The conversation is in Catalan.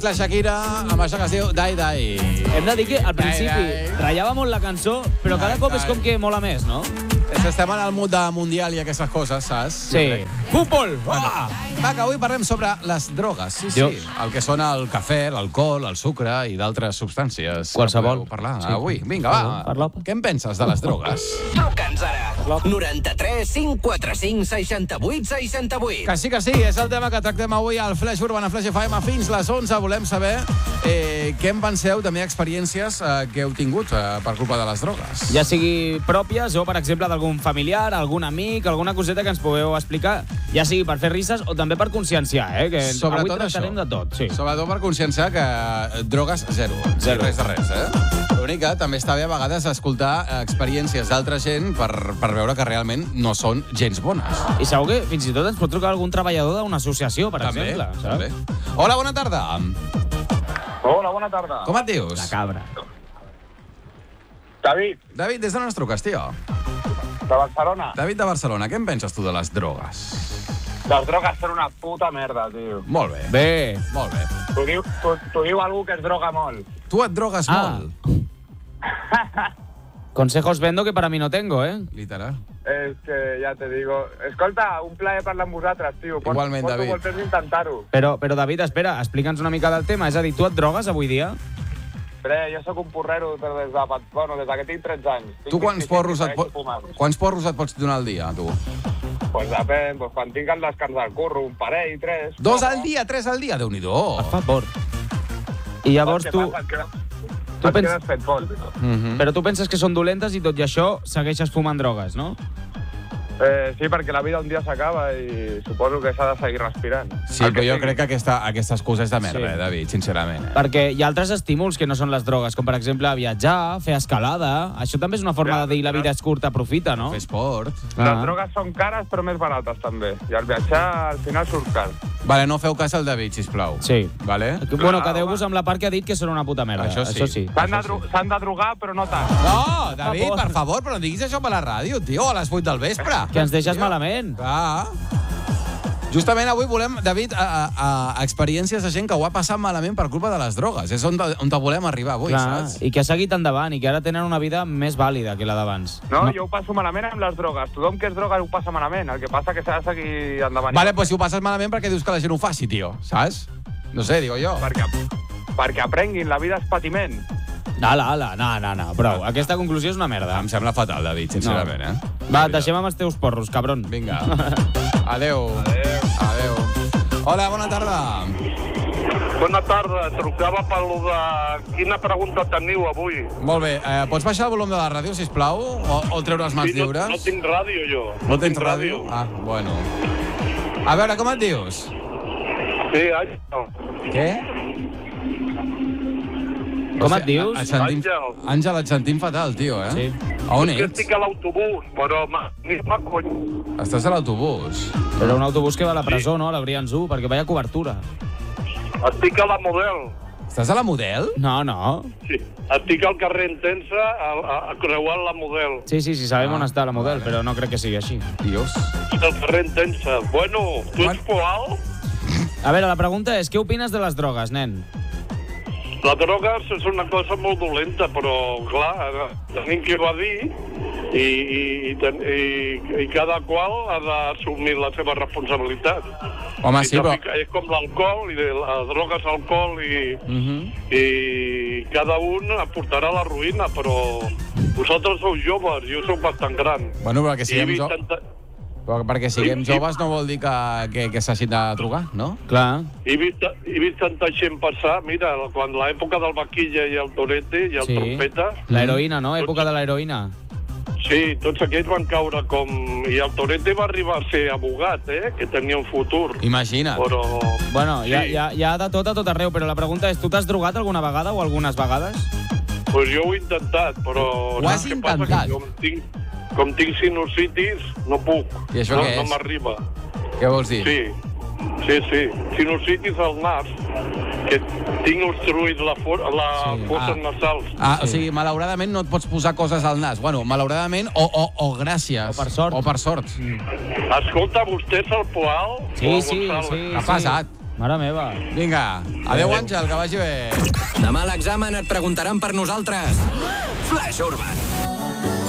la Shakira amb això que es diu Dai Dai. Hem de dir que al principi ratllava molt la cançó, però cada cop és com que mola més, no? Estem en el mood de mundial i aquestes coses, saps? Sí. Futbol! Va, que avui parlem sobre les drogues. Sí, sí. El que són el cafè, l'alcohol, el sucre i d'altres substàncies. Qualsevol. Parlar avui. Vinga, va. Què en penses de les drogues? Truca'ns ara. 93 545 68 68. Que sí, és el tema que tractem avui al Flash Urban, a Flash FM fins les 11. Volem saber què en penseu, també experiències que heu tingut per culpa de les drogues. Ja sigui pròpies o, per exemple, d'algun familiar, algun amic, alguna coseta que ens pugueu explicar, ja sigui per fer risses o també per conscienciar, que avui tractarem de tot. Sí. Sobretot per conscienciar que drogues, zero. Res de res, L'únic que també està bé a vegades escoltar experiències d'altra gent per veure que realment no són gens bones. I segur que fins i tot ens pot trucar algun treballador d'una associació, per exemple. També. Hola, bona tarda. Hola, bona tarda. Com et dius? La cabra. David. David, des d'on ens truques, tio? De Barcelona. David de Barcelona, què en penses tu de les drogues? Les drogues són una puta merda, tio. Molt bé. Molt bé. T'ho diu algú que es droga molt. Tu et drogues molt? Consejos vendo que para mí no tengo, Literal. És que ja te digo... Escolta, un plaer parlar amb vosaltres, tio. Igualment, David. Pots intentar-ho. Però, David, espera, explica'ns una mica del tema. És a dir, tu et drogues avui dia? Jo sóc un porrero però des que tinc 13 anys. Tu quants porros et pots donar al dia, tu? Pues depèn, quan tinc el descans del curro, un parell, 3... 2 al dia, 3 al dia, Déu-n'hi-do. Per favor. I llavors tu... Tu penses... Però tu penses que són dolentes i tot i això segueixes fumant drogues, no? Sí, perquè la vida un dia s'acaba i suposo que s'ha de seguir respirant. Sí, però jo crec que aquesta excusa és de merda, David, sincerament. Perquè hi ha altres estímuls que no són les drogues, com per exemple viatjar, fer escalada... Això també és una forma de dir la vida és curta, aprofita, no? Fer esport. Les drogues són cares però més barates, també. I el viatjar al final surt car. Vale, no feu cas al David, sisplau. Sí. Vale? Bueno, quedeu-vos amb la part que ha dit que són una puta merda. Això sí. S'han de drogar, però no tant. No, David, per favor, però no diguis això per la ràdio, tio, a les 8 del vespre. Que ens deixes malament. Justament avui volem, David, experiències de gent que ho ha passat malament per culpa de les drogues. És on te volem arribar avui, saps? I que ha seguit endavant i que ara tenen una vida més vàlida que la d'abans. No, jo ho passo malament amb les drogues. Tothom que es droga ho passa malament. El que passa que s'ha de seguir endavant. Vale, pues si ho passes malament, perquè dius que la gent ho faci, tio, saps? No sé, digo jo. Perquè aprenguin, la vida és patiment. No, prou. Aquesta conclusió és una merda. Em sembla fatal, David, sincerament, Va, deixem amb els teus porros, cabron. Vinga. Adeu. Hola, bona tarda. Bona tarda. Trucava per lo de quina pregunta teniu avui. Molt bé. Pots baixar el volum de la ràdio, sisplau? O treure els mans lliures? No tinc ràdio, jo. No tens ràdio? Ah, bueno. A veure, com et dius? Sí, Àngel. Què? Com et dius? Àngel, et sentim fatal, tio, Sí. A on ets? Estic a l'autobús, però m'ha cony. Estàs a l'autobús? Però un autobús que va a la presó, no? A la Brians 1, perquè vaya cobertura. Estic a la Model. Estàs a la Model? No. Sí, estic al carrer Intensa, creuant la Model. Sí, sabem on està la Model, però no crec que sigui així. Dios. Al carrer Intensa. Bueno, tu ets poal? A veure, la pregunta és, què opines de les drogues, nen? La droga és una cosa molt dolenta, però, clar, tenim qui va dir i cada qual ha d'assumir la seva responsabilitat. Home, sí, però... És com l'alcohol, i la droga és alcohol, i cada un aportarà la ruïna, però vosaltres sou joves, jo sóc bastant gran. Bueno, perquè siguem joves no vol dir que s'hagin de drogar, no? Clar. He vist tanta gent passar, mira, quan l'època del Vaquilla i el Torete i el Trompeta... L'heroïna, no? Època de l'heroïna. Sí, tots aquells van caure com... I el Torete va arribar a ser abogat, que tenia un futur. Imagina't. Però... Bueno, hi ha de tot a tot arreu, però la pregunta és, tu t'has drogat alguna vegada o algunes vegades? Pues jo ho he intentat, però... Ho has intentat? Com tinc sinusitis, no puc. I això què és? No m'arriba. Què vols dir? Sí. Sinusitis al nas, que tinc obstruït la fossa nasals. O sigui, malauradament no et pots posar coses al nas. Bueno, malauradament o gràcies. O per sort. O per sort. Escolta, vostè és el Poal? Sí. Què ha passat? Mare meva. Vinga, adéu, Àngel, que vagi bé. Demà a l'examen et preguntaran per nosaltres. Flash Urban.